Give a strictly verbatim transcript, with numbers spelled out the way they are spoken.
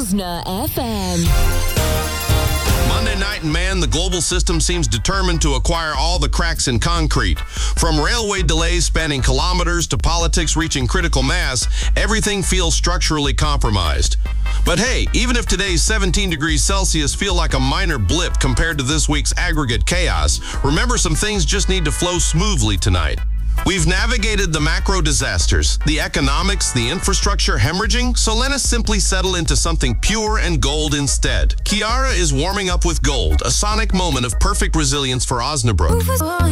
Osna F M. Monday night, and man, the global system seems determined to acquire all the cracks in concrete. From railway delays spanning kilometers to politics reaching critical mass, everything feels structurally compromised. But hey, even if today's seventeen degrees Celsius feel like a minor blip compared to this week's aggregate chaos, remember some things just need to flow smoothly tonight. We've navigated the macro disasters, the economics, the infrastructure hemorrhaging, so let us simply settle into something pure and gold instead. Kiara is warming up with gold, a sonic moment of perfect resilience for Osnabrück.